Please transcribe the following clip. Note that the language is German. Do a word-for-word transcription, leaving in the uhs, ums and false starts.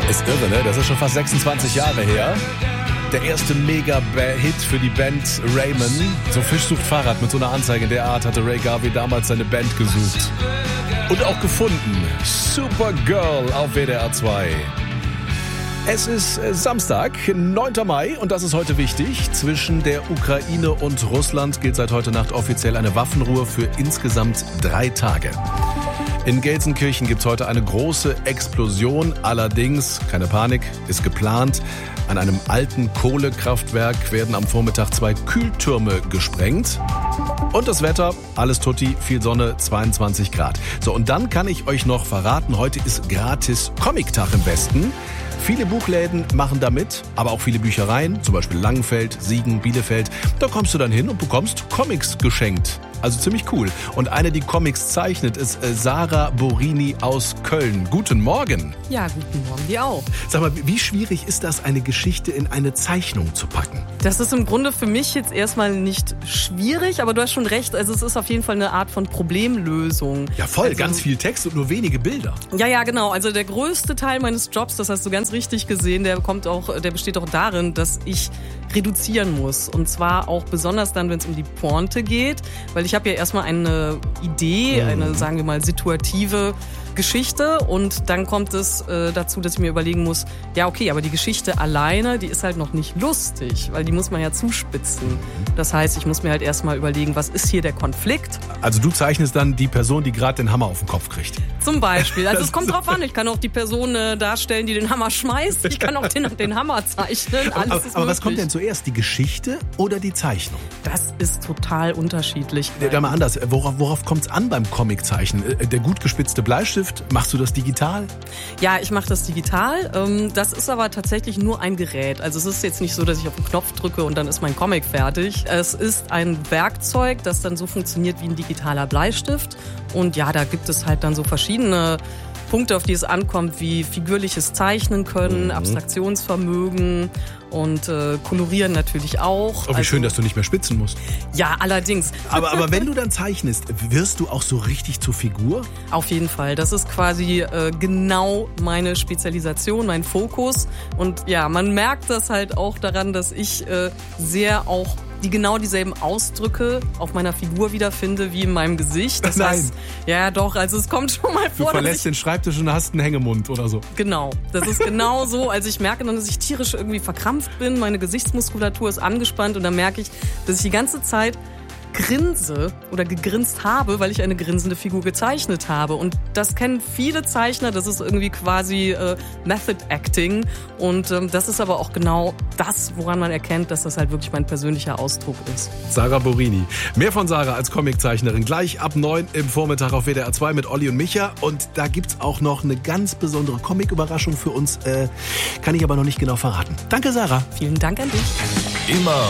Ist irre, ne? Das ist schon fast sechsundzwanzig Jahre her. Der erste Mega-Hit für die Band Raymond. So Fisch sucht Fahrrad mit so einer Anzeige in der Art hatte Ray Garvey damals seine Band gesucht. Und auch gefunden. Supergirl auf W D R zwei. Es ist Samstag, neunter Mai, und das ist heute wichtig. Zwischen der Ukraine und Russland gilt seit heute Nacht offiziell eine Waffenruhe für insgesamt drei Tage. In Gelsenkirchen gibt es heute eine große Explosion. Allerdings, keine Panik, ist geplant. An einem alten Kohlekraftwerk werden am Vormittag zwei Kühltürme gesprengt. Und das Wetter, alles tutti, viel Sonne, zweiundzwanzig Grad. So, und dann kann ich euch noch verraten, heute ist gratis Comic-Tag im Westen. Viele Buchläden machen da mit, aber auch viele Büchereien, zum Beispiel Langenfeld, Siegen, Bielefeld. Da kommst du dann hin und bekommst Comics geschenkt. Also ziemlich cool. Und eine, die Comics zeichnet, ist Sarah Borini aus Köln. Guten Morgen. Ja, guten Morgen, dir auch. Sag mal, wie schwierig ist das, eine Geschichte in eine Zeichnung zu packen? Das ist im Grunde für mich jetzt erstmal nicht schwierig, aber du hast schon recht. Also es ist auf jeden Fall eine Art von Problemlösung. Ja, voll. Also, ganz viel Text und nur wenige Bilder. Ja, ja, genau. Also der größte Teil meines Jobs, das hast du ganz richtig gesehen, der kommt auch, der besteht auch darin, dass ich reduzieren muss. Und zwar auch besonders dann, wenn es um die Pointe geht. Weil ich habe ja erstmal eine Idee, eine, sagen wir mal, situative Geschichte. Und dann kommt es äh, dazu, dass ich mir überlegen muss, ja okay, aber die Geschichte alleine, die ist halt noch nicht lustig, weil die muss man ja zuspitzen. Das heißt, ich muss mir halt erstmal überlegen, was ist hier der Konflikt? Also du zeichnest dann die Person, die gerade den Hammer auf den Kopf kriegt. Zum Beispiel. Also es kommt drauf an. Ich kann auch die Person äh, darstellen, die den Hammer schmeißt. Ich kann auch den, den Hammer zeichnen. Alles aber ist aber was möglich. kommt denn zuerst, die Geschichte oder die Zeichnung? Das ist total unterschiedlich. Ja, dann mal anders. Worauf, worauf kommt es an beim Comiczeichnen? Der gut gespitzte Bleistift, machst du das digital? Ja, ich mache das digital. Das ist aber tatsächlich nur ein Gerät. Also es ist jetzt nicht so, dass ich auf den Knopf drücke und dann ist mein Comic fertig. Es ist ein Werkzeug, das dann so funktioniert wie ein digitaler Bleistift. Und ja, da gibt es halt dann so verschiedene Punkte, auf die es ankommt, wie figürliches Zeichnen können, mhm. Abstraktionsvermögen und äh, Kolorieren natürlich auch. Oh, wie also, schön, dass du nicht mehr spitzen musst. Ja, allerdings. Aber, aber wenn du dann zeichnest, wirst du auch so richtig zur Figur? Auf jeden Fall. Das ist quasi äh, genau meine Spezialisation, mein Fokus. Und ja, man merkt das halt auch daran, dass ich äh, sehr auch die genau dieselben Ausdrücke auf meiner Figur wiederfinde wie in meinem Gesicht. Das Nein. heißt, ja doch, also es kommt schon mal Du vor, dass verlässt ich... den Schreibtisch und hast einen Hängemund oder so. Genau, das ist genau so. Also ich merke dann, dass ich tierisch irgendwie verkrampft bin, meine Gesichtsmuskulatur ist angespannt und dann merke ich, dass ich die ganze Zeit grinse oder gegrinst habe, weil ich eine grinsende Figur gezeichnet habe. Und das kennen viele Zeichner, das ist irgendwie quasi äh, Method Acting. Und ähm, das ist aber auch genau das, woran man erkennt, dass das halt wirklich mein persönlicher Ausdruck ist. Sarah Borini. Mehr von Sarah als Comiczeichnerin gleich ab neun im Vormittag auf W D R zwei mit Olli und Micha. Und da gibt's auch noch eine ganz besondere Comic-Überraschung für uns. Äh, kann ich aber noch nicht genau verraten. Danke, Sarah. Vielen Dank an dich. Immer